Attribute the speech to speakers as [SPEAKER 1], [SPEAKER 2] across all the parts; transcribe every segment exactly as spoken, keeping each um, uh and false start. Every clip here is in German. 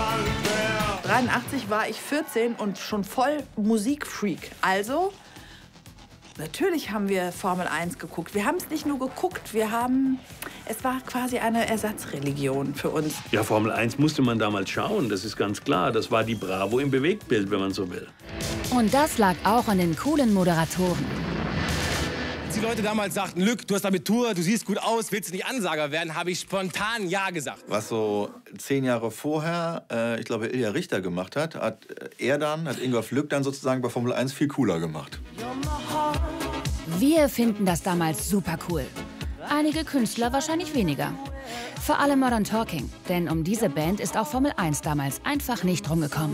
[SPEAKER 1] dreiundachtzig war ich vierzehn und schon voll Musikfreak. Also, natürlich haben wir Formel eins geguckt. Wir haben es nicht nur geguckt, wir haben... Es war quasi eine Ersatzreligion für uns.
[SPEAKER 2] Ja, Formel eins musste man damals schauen, das ist ganz klar. Das war die Bravo im Bewegtbild, wenn man so will.
[SPEAKER 3] Und das lag auch an den coolen Moderatoren.
[SPEAKER 4] Als die Leute damals sagten, Lück, du hast Abitur, du siehst gut aus, willst du nicht Ansager werden, habe ich spontan Ja gesagt.
[SPEAKER 5] Was so zehn Jahre vorher, äh, ich glaube, Ilja Richter gemacht hat, hat er dann, hat Ingolf Lück dann sozusagen bei Formel eins viel cooler gemacht.
[SPEAKER 3] Wir finden das damals super cool. Einige Künstler wahrscheinlich weniger. Vor allem Modern Talking, denn um diese Band ist auch Formel eins damals einfach nicht rumgekommen.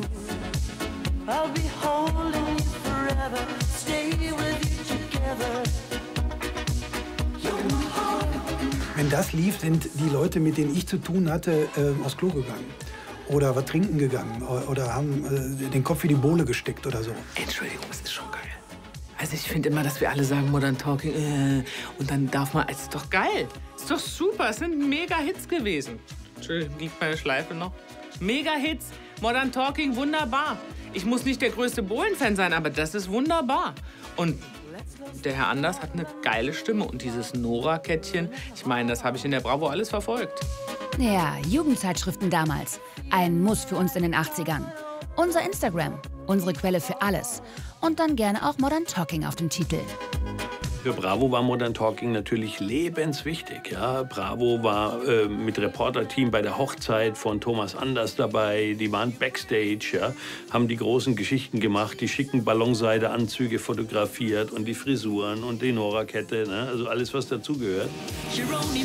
[SPEAKER 6] Wenn das lief, sind die Leute, mit denen ich zu tun hatte, äh, aufs Klo gegangen. Oder was trinken gegangen. Oder haben äh, den Kopf in die Bohle gesteckt oder so.
[SPEAKER 7] Entschuldigung, das ist schon geil. Also ich finde immer, dass wir alle sagen Modern Talking äh, und dann darf man, es ist doch geil. Ist doch super, es sind Mega-Hits gewesen. Entschuldigung, liegt meine Schleife noch. Mega-Hits, Modern Talking, wunderbar. Ich muss nicht der größte Bohlen-Fan sein, aber das ist wunderbar. Und der Herr Anders hat eine geile Stimme. Und dieses Nora-Kettchen, ich meine, das habe ich in der Bravo alles verfolgt.
[SPEAKER 3] Ja, Jugendzeitschriften damals. Ein Muss für uns in den achtzigern. Unser Instagram, unsere Quelle für alles. Und dann gerne auch Modern Talking auf dem Titel.
[SPEAKER 2] Für Bravo war Modern Talking natürlich lebenswichtig. Ja? Bravo war äh, mit Reporterteam bei der Hochzeit von Thomas Anders dabei. Die waren Backstage, ja? Haben die großen Geschichten gemacht, die schicken Ballonseideanzüge fotografiert und die Frisuren und die Nora-Kette, ne? Also alles, was dazugehört.